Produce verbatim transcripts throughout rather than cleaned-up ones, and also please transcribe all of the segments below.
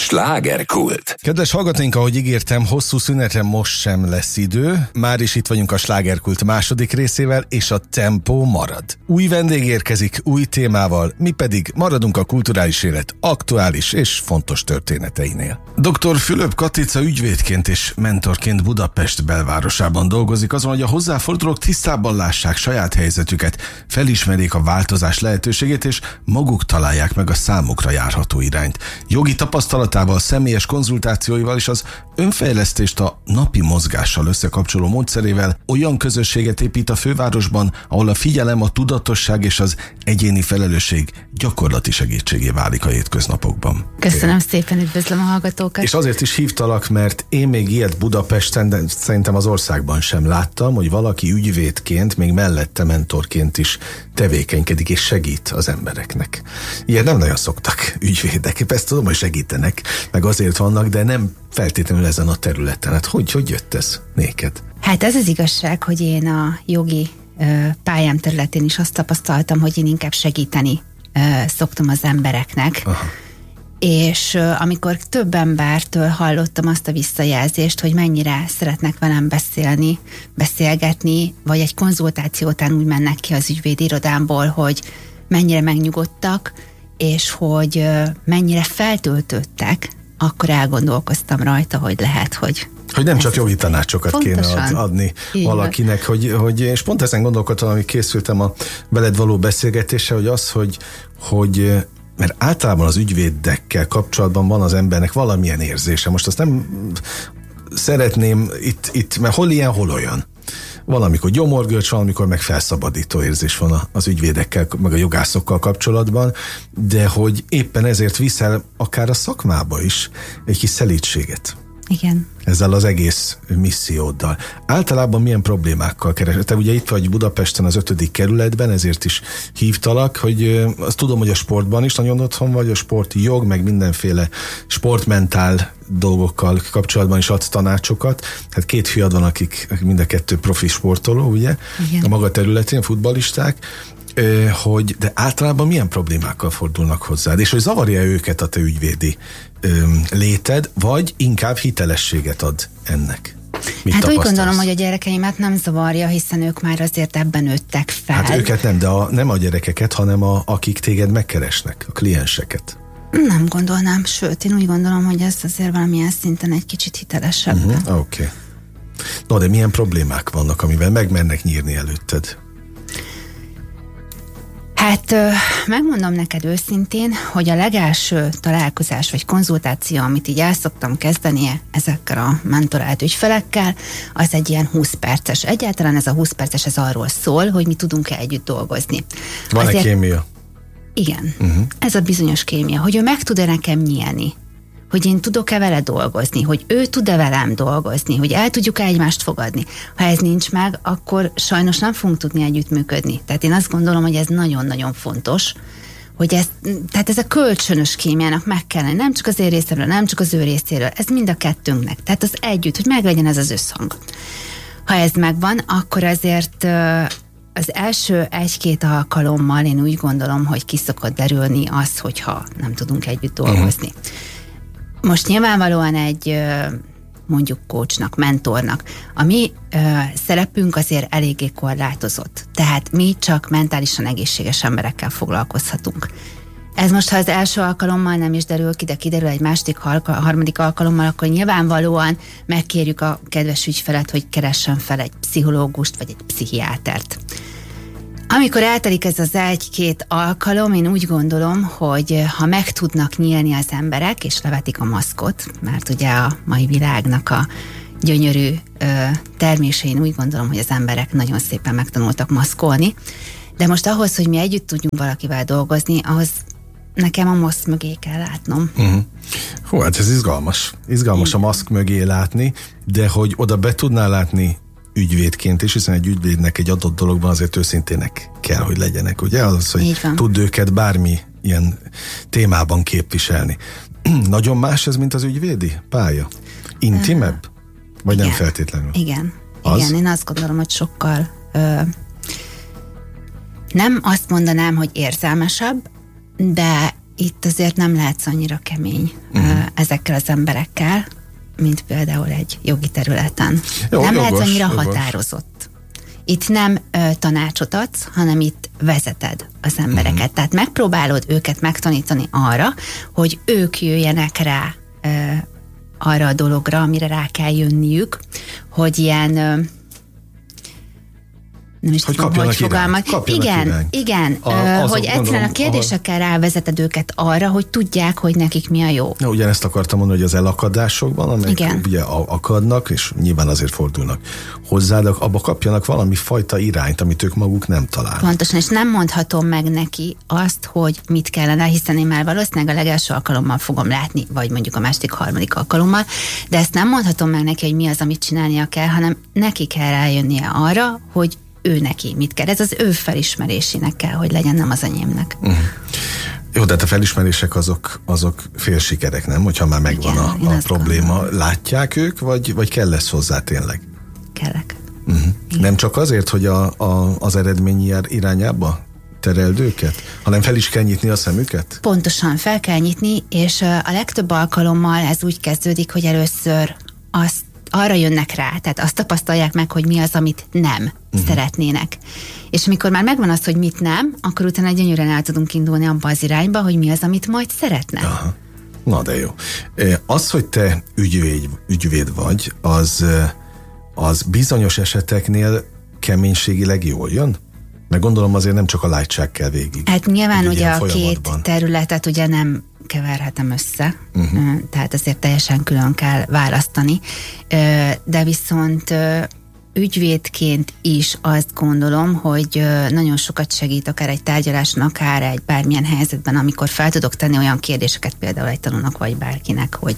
Slágerkult. Kedves hallgatóink, ahogy ígértem, hosszú szünetre most sem lesz idő. Már is itt vagyunk a Slágerkult második részével, és a tempó marad. Új vendég érkezik, új témával, mi pedig maradunk a kulturális élet aktuális és fontos történeteinél. doktor Fülöp Katica ügyvédként és mentorként Budapest belvárosában dolgozik azon, hogy a hozzáfordulók tisztában lássák saját helyzetüket, felismerjék a változás lehetőségét, és maguk találják meg a számukra járható irányt. Jogi tapasztalatával, személyes konzultációival és az önfejlesztést a napi mozgással összekapcsoló módszerével olyan közösséget épít a fővárosban, ahol a figyelem, a tudatosság és az egyéni felelősség gyakorlati segítségé válik a hétköznapokban. Köszönöm szépen, üdvözlöm a hallgatókat. És azért is hívtalak, mert én még ilyet Budapesten, de szerintem az országban sem láttam, hogy valaki ügyvédként, még mellette mentorként is tevékenykedik és segít az embereknek. Ilyen nem nagyon szoktak ügyvédek. Ezt tudom, hogy segítenek, meg azért vannak, de nem feltétlenül ezen a területen. Hát hogy, hogy jött ez néked? Hát ez az igazság, hogy én a jogi ö, pályám területén is azt tapasztaltam, hogy én inkább segíteni ö, szoktam az embereknek. Aha. És ö, amikor több embertől hallottam azt a visszajelzést, hogy mennyire szeretnek velem beszélni, beszélgetni, vagy egy konzultáció után úgy mennek ki az ügyvédi irodámból, hogy mennyire megnyugodtak, és hogy ö, mennyire feltöltöttek, akkor elgondolkoztam rajta, hogy lehet, hogy... Hogy nem csak jogi tanácsokat pontosan kéne ad, adni valakinek, hogy, hogy, és pont ezen gondolkodtam, amikor készültem a veled való beszélgetésre, hogy az, hogy, hogy mert általában az ügyvédekkel kapcsolatban van az embernek valamilyen érzése. Most azt nem szeretném itt, itt mert hol ilyen, hol olyan. Valamikor gyomorgörcs, valamikor meg felszabadító érzés van az ügyvédekkel, meg a jogászokkal kapcsolatban, de hogy éppen ezért viszel akár a szakmába is egy kis szelídséget. Igen. Ezzel az egész misszióddal. Általában milyen problémákkal keresel? Te ugye itt vagy Budapesten az ötödik kerületben, ezért is hívtalak, hogy azt tudom, hogy a sportban is nagyon otthon vagy, a sporti jog, meg mindenféle sportmentál dolgokkal kapcsolatban is adsz tanácsokat. Hát két fiad van, akik mind a kettő profi sportoló, ugye? Igen. A maga területén, futballisták. Hogy, de általában milyen problémákkal fordulnak hozzád, és hogy zavarja őket a te ügyvédi öm, léted, vagy inkább hitelességet ad ennek? Mit hát tapasztalsz? úgy gondolom, hogy a gyerekeimet nem zavarja, hiszen ők már azért ebben nőttek fel. Hát őket nem, de a, nem a gyerekeket, hanem a, akik téged megkeresnek, a klienseket. Nem gondolnám, sőt, én úgy gondolom, hogy ez azért valamilyen szinten egy kicsit hitelesebb. Uh-huh, Oké. Okay. No, de milyen problémák vannak, amivel megmernek nyírni előtted? Hát megmondom neked őszintén, hogy a legelső találkozás vagy konzultáció, amit így el szoktam kezdeni ezekkel a mentorált ügyfelekkel, az egy ilyen húsz perces. Egyáltalán ez a húsz perces, ez arról szól, hogy mi tudunk-e együtt dolgozni. Van-e Azért, kémia? Igen. Uh-huh. Ez a bizonyos kémia, hogy ő meg tud-e nekem nyílni, hogy én tudok-e vele dolgozni, hogy ő tud-e velem dolgozni, hogy el tudjuk-e egymást fogadni. Ha ez nincs meg, akkor sajnos nem fogunk tudni együttműködni. Tehát én azt gondolom, hogy ez nagyon-nagyon fontos, hogy ez, tehát ez a kölcsönös kémiának meg kell lenni, nem csak az én részéről, nem csak az ő részéről, ez mind a kettőnknek. Tehát az együtt, hogy meglegyen ez az összhang. Ha ez megvan, akkor azért az első egy-két alkalommal én úgy gondolom, hogy ki szokott derülni az, hogyha nem tudunk együtt dolgozni. Uh-huh. Most nyilvánvalóan egy mondjuk coachnak, mentornak, a mi ö, szerepünk azért eléggé korlátozott. Tehát mi csak mentálisan egészséges emberekkel foglalkozhatunk. Ez most, ha az első alkalommal nem is derül ki, de kiderül egy második, harmadik alkalommal, akkor nyilvánvalóan megkérjük a kedves ügyfelet, hogy keressen fel egy pszichológust, vagy egy pszichiátert. Amikor eltelik ez az egy-két alkalom, én úgy gondolom, hogy ha meg tudnak nyílni az emberek, és levetik a maszkot, mert ugye a mai világnak a gyönyörű ö, termésén úgy gondolom, hogy az emberek nagyon szépen megtanultak maszkolni, de most ahhoz, hogy mi együtt tudjunk valakivel dolgozni, ahhoz nekem a maszk mögé kell látnom. Uh-huh. Hú, hát ez izgalmas. Izgalmas a maszk mögé látni, de hogy oda be tudnál látni ügyvédként is, hiszen egy ügyvédnek egy adott dologban azért őszintének kell, hogy legyenek, ugye? Az, hogy tud őket bármi ilyen témában képviselni. Nagyon más ez, mint az ügyvédi pálya? Intimebb? Vagy igen, nem feltétlenül? Igen. Az? Igen, én azt gondolom, hogy sokkal ö, nem azt mondanám, hogy érzelmesebb, de itt azért nem lehetsz annyira kemény uh-huh. ezekkel az emberekkel, mint például egy jogi területen. Jó, nem jogos, lehetsz annyira jogos. határozott. Itt nem ö, tanácsot adsz, hanem itt vezeted az embereket. Uh-huh. Tehát megpróbálod őket megtanítani arra, hogy ők jöjjenek rá ö, arra a dologra, amire rá kell jönniük, hogy ilyen... Ö, nem is hogy tudom, hogy fogalmaz. Igen, irány. igen, a, ö, hogy egyszerűen a kérdésekkel ahol... rávezeted őket arra, hogy tudják, hogy nekik mi a jó. Ja, ugyanezt akartam mondani, hogy az elakadásokban, amelyek igen. ugye akadnak, és nyilván azért fordulnak hozzád, abba kapjanak valami fajta irányt, amit ők maguk nem találnak. Pontosan, és nem mondhatom meg neki azt, hogy mit kellene, hiszen én már valószínűleg a legelső alkalommal fogom látni, vagy mondjuk a második, harmadik alkalommal, de ezt nem mondhatom meg neki, hogy mi az, amit csinálnia kell, hanem neki kell rájönnie arra, hogy ő neki mit kell. Ez az ő felismerésének kell, hogy legyen, nem az enyémnek. Uh-huh. Jó, de hát a felismerések azok, azok félsikerek, nem? Hogyha már megvan igen, a, a probléma. Gondolom. Látják ők, vagy, vagy kell lesz hozzá tényleg? Kellek. Uh-huh. Nem csak azért, hogy a, a, az eredmény irányába tereld őket, hanem fel is kell nyitni a szemüket? Pontosan, fel kell nyitni, és a legtöbb alkalommal ez úgy kezdődik, hogy először azt arra jönnek rá, tehát azt tapasztalják meg, hogy mi az, amit nem uh-huh. szeretnének. És amikor már megvan az, hogy mit nem, akkor utána gyönyörűen el tudunk indulni abba az irányba, hogy mi az, amit majd szeretne. Aha. Na de jó. Az, hogy te ügyvéd, ügyvéd vagy, az, az bizonyos eseteknél keménységileg jól jön? Meg gondolom azért nem csak a lightság kell végig. Hát nyilván ugye a két területet ugye nem keverhetem össze, uh-huh. tehát azért teljesen külön kell választani, de viszont ügyvédként is azt gondolom, hogy nagyon sokat segít akár egy tárgyaláson, akár egy bármilyen helyzetben, amikor fel tudok tenni olyan kérdéseket például egy tanúnak vagy bárkinek, hogy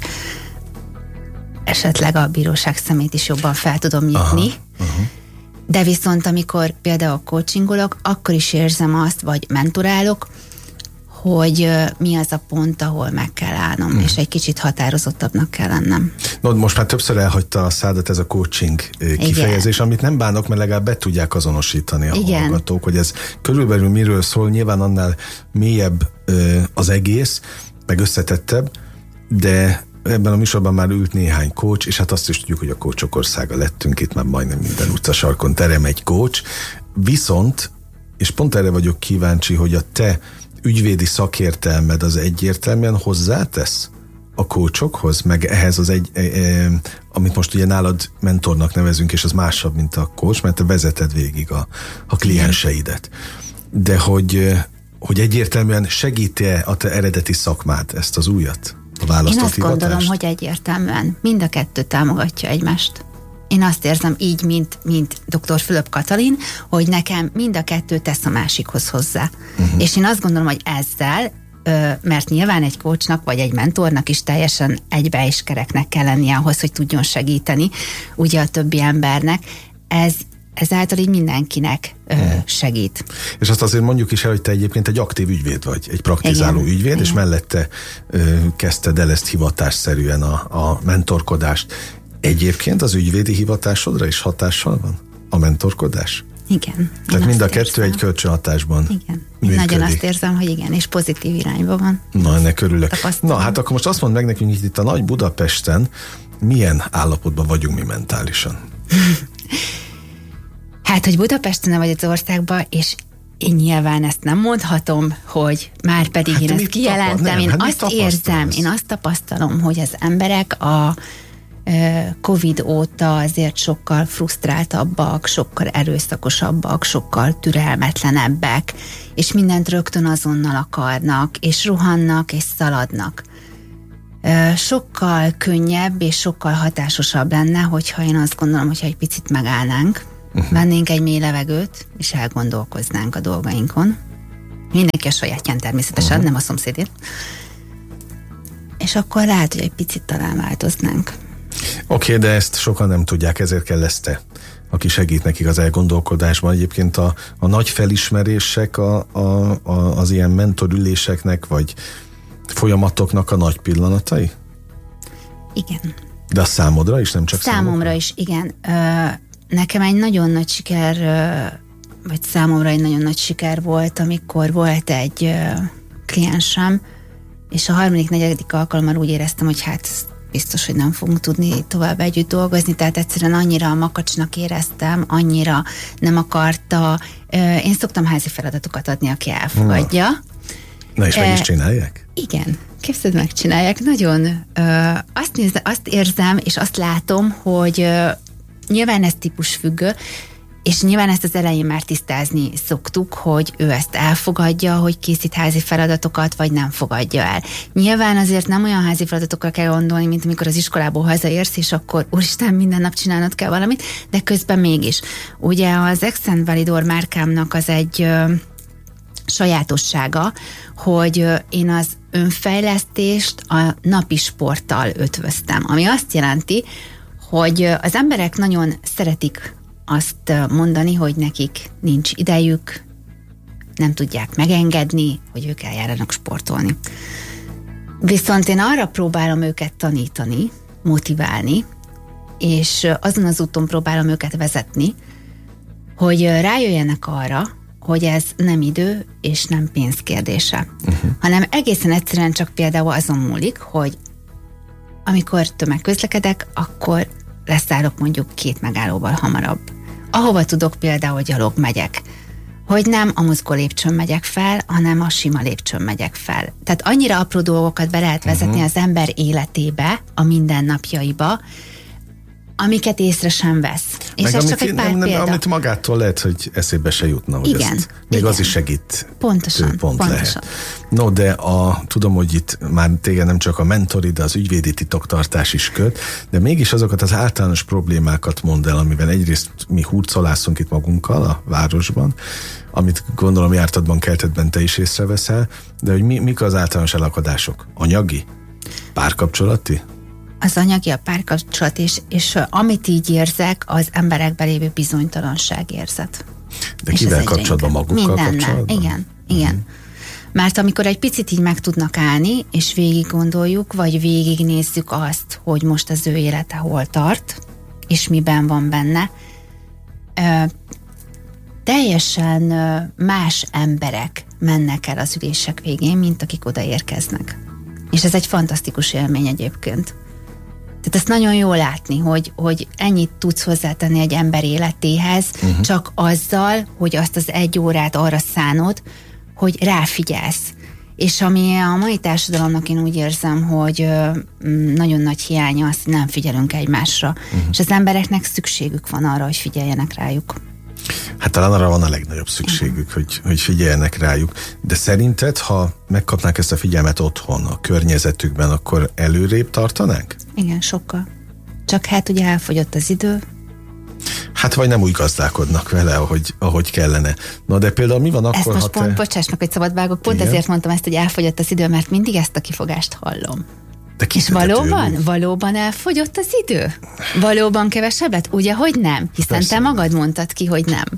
esetleg a bíróság szemét is jobban fel tudom nyitni, aha, aha. De viszont amikor például coachingolok, akkor is érzem azt, vagy mentorálok, hogy mi az a pont, ahol meg kell állnom, hmm. és egy kicsit határozottabbnak kell lennem. No, most már többször elhagyta a szádat ez a coaching kifejezés, igen. amit nem bánok, mert legalább be tudják azonosítani a igen. hallgatók, hogy ez körülbelül miről szól, nyilván annál mélyebb az egész, meg összetettebb, de ebben a műsorban már ült néhány coach, és hát azt is tudjuk, hogy a coachok országa lettünk, itt már majdnem minden utcasarkon terem egy coach, viszont, és pont erre vagyok kíváncsi, hogy a te ügyvédi szakértelmed az egyértelműen hozzátesz a coachokhoz, meg ehhez az egy, e, e, amit most ugye nálad mentornak nevezünk, és az másabb, mint a coach, mert te vezeted végig a, a klienseidet. De hogy, hogy egyértelműen segíti-e a te eredeti szakmád ezt az újat? A Én azt hivatást? Gondolom, hogy egyértelműen mind a kettő támogatja egymást. Én azt érzem így, mint, mint doktor Fülöp Katalin, hogy nekem mind a kettő tesz a másikhoz hozzá. Uh-huh. És én azt gondolom, hogy ezzel, mert nyilván egy coachnak vagy egy mentornak is teljesen egybe és kereknek kell lennie ahhoz, hogy tudjon segíteni ugye a többi embernek, ez ezáltal így mindenkinek uh-huh. segít. És azt azért mondjuk is el, hogy te egyébként egy aktív ügyvéd vagy, egy praktizáló igen, ügyvéd, igen. és mellette ö, kezdted el ezt hivatásszerűen a, a mentorkodást. Egyébként az ügyvédi hivatásodra is hatással van a mentorkodás? Igen. Tehát mind a kettő érzem. Egy kölcsönhatásban igen. Én nagyon azt érzem, hogy igen, és pozitív irányba van. Na, ennek örülök. Na, hát akkor most azt mondd meg nekünk, hogy itt a nagy Budapesten milyen állapotban vagyunk mi mentálisan? Hát, hogy Budapesten vagy az országban, és én nyilván ezt nem mondhatom, hogy már pedig hát én ezt kijelentem. Nem, én hát azt érzem, én azt tapasztalom, hogy az emberek a Covid óta azért sokkal frusztráltabbak, sokkal erőszakosabbak, sokkal türelmetlenebbek, és mindent rögtön azonnal akarnak, és rohannak, és szaladnak. Sokkal könnyebb és sokkal hatásosabb lenne, hogyha én azt gondolom, hogyha egy picit megállnánk, uh-huh. vennénk egy mély levegőt, és elgondolkoznánk a dolgainkon. Mindenki a sajátján természetesen, uh-huh. nem a szomszédét. És akkor lehet, hogy egy picit talán változnánk. Oké, okay, de ezt sokan nem tudják, ezért kell lesz te, aki segít nekik az elgondolkodásban. Egyébként a, a nagy felismerések a, a, a, az ilyen mentorüléseknek, vagy folyamatoknak a nagy pillanatai? Igen. De a számodra is, nem csak számomra? Számomra is, igen. Ö, nekem egy nagyon nagy siker, ö, vagy számomra egy nagyon nagy siker volt, amikor volt egy ö, kliensem, és a harmadik, negyedik alkalommal úgy éreztem, hogy hát biztos, hogy nem fogunk tudni tovább együtt dolgozni, tehát egyszerűen annyira makacsnak éreztem, annyira nem akarta. Én szoktam házi feladatokat adni, aki elfogadja. Na, Na és meg e, is csinálják? Igen. Képzeld, megcsinálják. Nagyon azt, nézze, azt érzem, és azt látom, hogy nyilván ez típusfüggő, és nyilván ezt az elején már tisztázni szoktuk, hogy ő ezt elfogadja, hogy készít házi feladatokat, vagy nem fogadja el. Nyilván azért nem olyan házi feladatokra kell gondolni, mint amikor az iskolából hazaérsz, és akkor úristen, minden nap csinálnod kell valamit, de közben mégis. Ugye az Accent Validor márkámnak az egy ö, sajátossága, hogy ö, én az önfejlesztést a napi sporttal ötvöztem, ami azt jelenti, hogy az emberek nagyon szeretik azt mondani, hogy nekik nincs idejük, nem tudják megengedni, hogy ők eljárjanak sportolni. Viszont én arra próbálom őket tanítani, motiválni, és azon az úton próbálom őket vezetni, hogy rájöjjenek arra, hogy ez nem idő és nem pénz kérdése, uh-huh. hanem egészen egyszerűen csak például azon múlik, hogy amikor tömegközlekedek, akkor leszállok mondjuk két megállóval hamarabb. Ahova tudok, például gyalog megyek, hogy nem a mozgó lépcsőn megyek fel, hanem a sima lépcsőn megyek fel. Tehát annyira apró dolgokat be lehet vezetni uh-huh. az ember életébe, a mindennapjaiba, amiket észre sem vesz. És meg ez amit, csak egy pár nem, nem, példa. Amit magától lehet, hogy eszébe se jutna, hogy igen, ezt, még igen. az is segít. Pontosan, pont pontosan. Lehet. No, de a, tudom, hogy itt már téged nem csak a mentori, de az ügyvédi titoktartás is köt, de mégis azokat az általános problémákat mondd el, amivel egyrészt mi hurcolászunk itt magunkkal a városban, amit gondolom jártadban, keltedben te is észreveszel, de hogy mi, mik az általános elakadások? Anyagi? Párkapcsolati? Az anyagi, a párkapcsolat, és, és amit így érzek, az emberekben lévő bizonytalanságérzet. De kivel kapcsolatban, magukkal mindennel. kapcsolatban? Igen, igen. Uh-huh. Mert amikor egy picit így meg tudnak állni, és végig gondoljuk, vagy végignézzük azt, hogy most az ő élete hol tart, és miben van benne, ö, teljesen ö, más emberek mennek el az ülések végén, mint akik odaérkeznek. És ez egy fantasztikus élmény egyébként. Tehát ezt nagyon jó látni, hogy, hogy ennyit tudsz hozzátenni egy ember életéhez, uh-huh. csak azzal, hogy azt az egy órát arra szánod, hogy ráfigyelsz. És ami a mai társadalomnak én úgy érzem, hogy nagyon nagy hiánya az, hogy nem figyelünk egymásra. Uh-huh. És az embereknek szükségük van arra, hogy figyeljenek rájuk. Hát talán arra van a legnagyobb szükségük, hogy, hogy figyeljenek rájuk. De szerinted, ha megkapnák ezt a figyelmet otthon, a környezetükben, akkor előrébb tartanák? Igen, sokkal. Csak hát ugye elfogyott az idő. Hát vagy nem úgy gazdálkodnak vele, ahogy, ahogy kellene. Na de például mi van akkor, ezt most ha pont, te... bocsáss meg, hogy szabad vágok, pont igen? ezért mondtam ezt, hogy elfogyott az idő, mert mindig ezt a kifogást hallom. De és valóban, valóban elfogyott az idő? Valóban kevesebbet? Ugye, hogy nem? Hiszen persze. Te magad mondtad ki, hogy nem.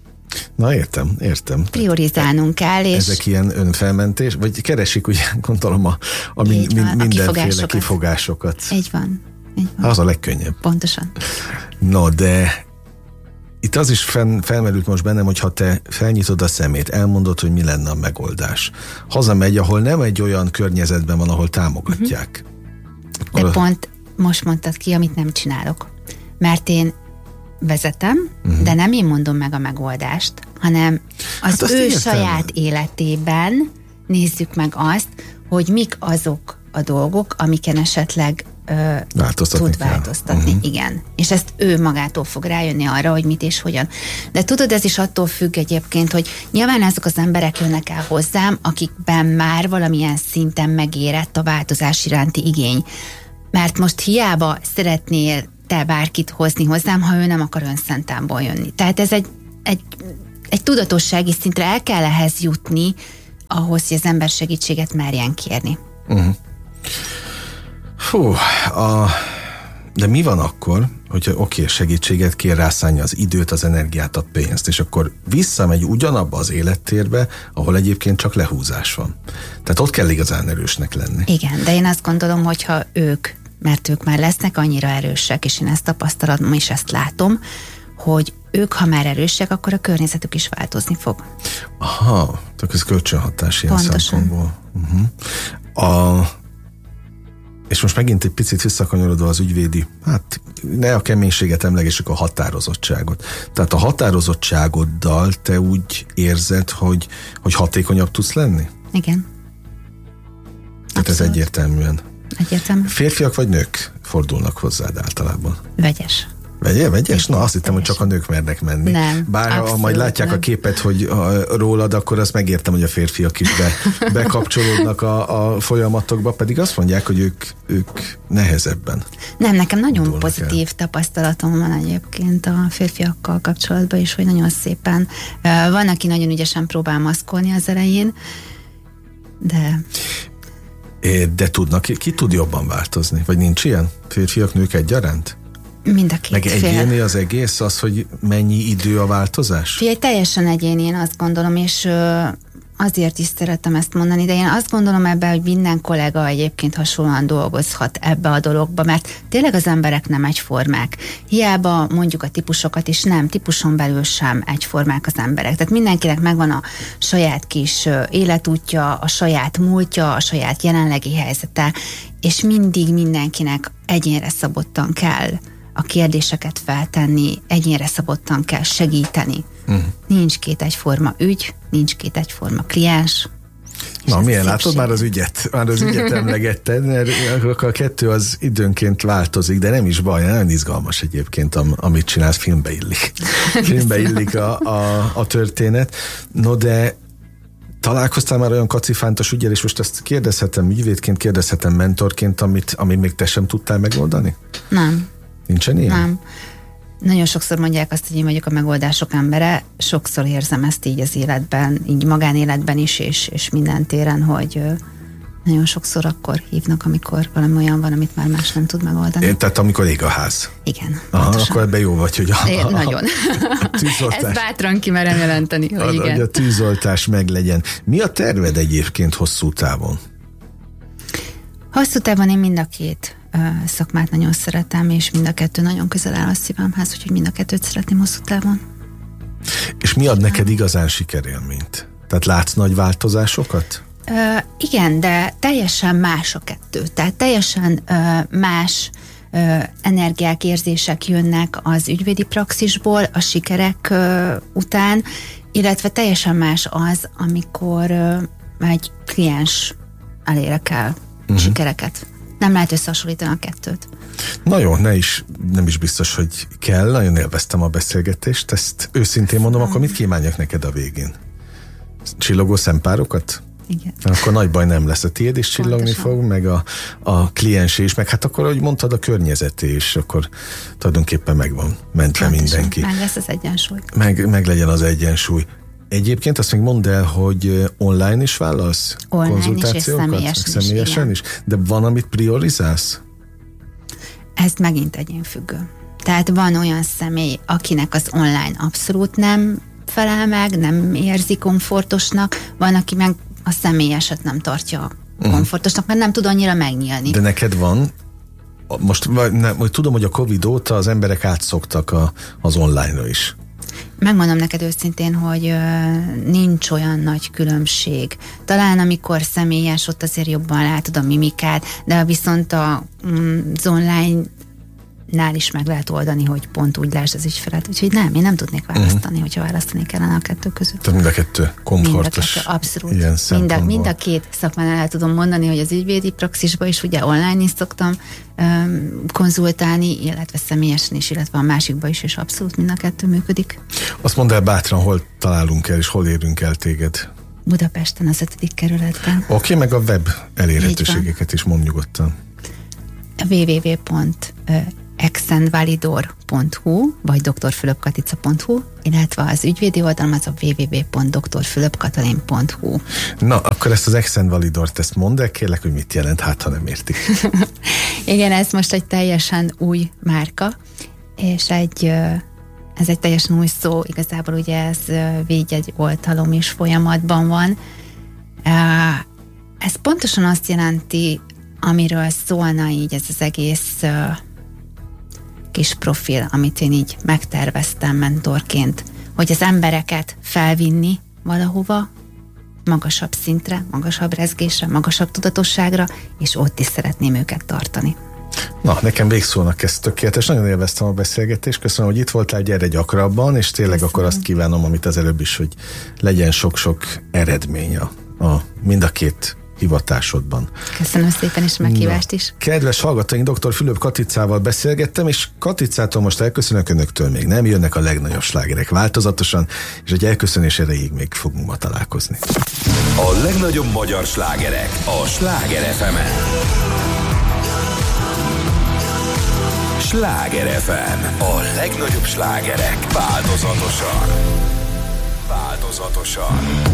Na értem, értem. Priorizálnunk kell, és... Ezek ilyen önfelmentés, vagy keresik ugye, gondolom a, a, min, van, mindenféle a kifogásokat. kifogásokat. Így van. Így van. Az a legkönnyebb. Pontosan. No, de itt az is fel, felmerült most bennem, hogy ha te felnyitod a szemét, elmondod, hogy mi lenne a megoldás. Hazamegy, ahol nem egy olyan környezetben van, ahol támogatják. Uh-huh. De pont most mondtad ki, amit nem csinálok. Mert én vezetem, uh-huh. de nem én mondom meg a megoldást, hanem az hát ő saját életében nézzük meg azt, hogy mik azok a dolgok, amiken esetleg ö, tud változtatni. Uh-huh. Igen. És ezt ő magától fog rájönni arra, hogy mit és hogyan. De tudod, ez is attól függ egyébként, hogy nyilván azok az emberek jönnek el hozzám, akikben már valamilyen szinten megérett a változás iránti igény. Mert most hiába szeretnél te bárkit hozni hozzám, ha ő nem akar önszentámból jönni. Tehát ez egy, egy, egy tudatossági szintre el kell ehhez jutni, ahhoz, hogy az ember segítséget merjen kérni. Uh-huh. Fú, a, de mi van akkor, hogyha oké, segítséget kér, rászánja az időt, az energiát, a pénzt, és akkor visszamegy ugyanabba az élettérbe, ahol egyébként csak lehúzás van. Tehát ott kell igazán erősnek lenni. Igen, de én azt gondolom, hogyha ők, mert ők már lesznek annyira erősek, és én ezt tapasztalatom, és ezt látom, hogy ők, ha már erősek, akkor a környezetük is változni fog. Aha, tehát ez kölcsönhatás ilyen pontosan. szempontból. Uh-huh. A, és most megint egy picit visszakanyarodva az ügyvédi, hát ne a keménységet emlegessük, a határozottságot. Tehát a határozottságoddal te úgy érzed, hogy, hogy hatékonyabb tudsz lenni? Igen. Tehát ez egyértelműen. Egyértelmű. Férfiak vagy nők fordulnak hozzád általában? Vegyes. Vegye, vegyes? Na, azt hittem, hogy csak a nők mernek menni. Nem, Bár ha majd látják nem. a képet, hogy a, rólad, akkor azt megértem, hogy a férfiak is be, bekapcsolódnak a, a folyamatokba, pedig azt mondják, hogy ők, ők nehezebben. Nem, nekem nagyon pozitív el. tapasztalatom van egyébként a férfiakkal kapcsolatban is, hogy nagyon szépen. Van, aki nagyon ügyesen próbál maszkolni az elején, de... De tudnak, ki, ki tud jobban változni? Vagy nincs ilyen? Férfiak, nők egyaránt? Mind a két Meg fél. egyéni az egész, az, hogy mennyi idő a változás? Figyelj, teljesen egyéni, én azt gondolom, és ö, azért is szeretem ezt mondani, de én azt gondolom ebben, hogy minden kollega egyébként hasonlóan dolgozhat ebbe a dologba, mert tényleg az emberek nem egyformák. Hiába mondjuk a típusokat is, nem, típuson belül sem egyformák az emberek. Tehát mindenkinek megvan a saját kis életútja, a saját múltja, a saját jelenlegi helyzete, és mindig mindenkinek egyénre szabottan kell a kérdéseket feltenni, egyénre szabottan kell segíteni. Uh-huh. Nincs két egyforma ügy, nincs két egyforma kliens. Na, milyen látod már az ügyet? Már az ügyet emlegetted, mert a kettő az időnként változik, de nem is baj, nagyon izgalmas egyébként, amit csinálsz, filmbe illik. Filmbe illik a, a, a történet. No, de találkoztál már olyan kacifántos ügyel, és most ezt kérdezhetem ügyvédként, kérdezhetem mentorként, amit, amit még te sem tudtál megoldani? Nem. Nincsen ilyen? Nem. Nagyon sokszor mondják azt, hogy én vagyok a megoldások embere, sokszor érzem ezt így az életben, így magánéletben is, és, és minden téren, hogy nagyon sokszor akkor hívnak, amikor valami olyan van, amit már más nem tud megoldani. É, tehát amikor ég a ház. Igen. Aha, akkor ebben jó vagy, hogy a, é, nagyon. a tűzoltás. Ezt bátran kimerem jelenteni, hogy a, igen. Hogy a tűzoltás meglegyen. Mi a terved egyébként hosszú távon? Hosszú távon én mind a két szakmát nagyon szeretem, és mind a kettő nagyon közel áll a szívemhez, úgyhogy mind a kettőt szeretném hosszú távon. És mi ad neked igazán sikerélményt? Tehát látsz nagy változásokat? Uh, igen, de teljesen más a kettő. Tehát teljesen uh, más uh, energiák, érzések jönnek az ügyvédi praxisból a sikerek uh, után, illetve teljesen más az, amikor uh, egy kliens elérek el uh-huh. sikereket. Nem lehet összehasonlítani a kettőt. Na jó, ne is, nem is biztos, hogy kell. Nagyon élveztem a beszélgetést. Ezt őszintén mondom, akkor mit kívánjak neked a végén? Csillogó szempárokat? Igen. Akkor nagy baj nem lesz. A tiéd is csillogni Pontosan. fog, meg a, a kliensé is, meg hát akkor, ahogy mondtad, a környezeté is, akkor tulajdonképpen megvan mentve Pontosan. mindenki. Meg lesz az egyensúly. Meg, meg legyen az egyensúly. Egyébként azt még mondd el, hogy online is válasz online konzultációkat? Is, és személyesen, személyesen is, is? De van, amit priorizálsz? Ez megint egyénfüggő. Tehát van olyan személy, akinek az online abszolút nem felel meg, nem érzi komfortosnak, van, aki meg a személyeset nem tartja komfortosnak, mert nem tud annyira megnyílni. De neked van, most nem, hogy tudom, hogy a Covid óta az emberek átszoktak a, az online-ra is. Megmondom neked őszintén, hogy ö, nincs olyan nagy különbség. Talán amikor személyes, ott azért jobban látod a mimikát, de viszont a, mm, az online-nál is meg lehet oldani, hogy pont úgy lásd az ügyfelet. Úgyhogy nem, én nem tudnék választani, uh-huh. hogyha választani kellene a kettő között. Tehát mind a kettő komfortos. Mind a kettő, abszolút. Ilyen mind, a, mind a két szakmánál el tudom mondani, hogy az ügyvédi praxisban is ugye online is szoktam um, konzultálni, illetve személyesen is, illetve a másikban is, és abszolút mind a kettő működik. Azt mondd el bátran, hol találunk el, és hol érünk el téged? Budapesten, az ötödik kerületben. Oké, okay, meg a web elérhetőségeket is mond nyugodtan. double-u double-u double-u pont exenvalidor pont hu vagy dr. fülöp katica pont hu, illetve az ügyvédi oldalom az a double-u double-u double-u pont dr. fülöp katalin pont hu. Na, akkor ezt az Exenvalidort ezt mondd el, kérlek, hogy mit jelent, hát ha nem értik. Igen, ez most egy teljesen új márka, és egy, ez egy teljesen új szó, igazából ugye ez védjegy oltalom is folyamatban van. Ez pontosan azt jelenti, amiről szólna így ez az egész kis profil, amit én így megterveztem mentorként, hogy az embereket felvinni valahova, magasabb szintre, magasabb rezgésre, magasabb tudatosságra, és ott is szeretném őket tartani. Na, nekem végszónak ez tökéletes. Nagyon élveztem a beszélgetést. Köszönöm, hogy itt voltál, gyere gyakrabban, és tényleg Köszönöm. Akkor azt kívánom, amit az előbb is, hogy legyen sok-sok eredmény a, a mind a két hivatásodban. Köszönöm szépen, és meghívást is. Kedves hallgatóink, dr. Fülöp Katicával beszélgettem, és Katicától most elköszönök, önöktől még nem jönnek a legnagyobb slágerek változatosan, és egy elköszönés erejéig még fogunk ma találkozni. A legnagyobb magyar slágerek a Sláger ef emen. Sláger ef em. A legnagyobb slágerek változatosan. Változatosan.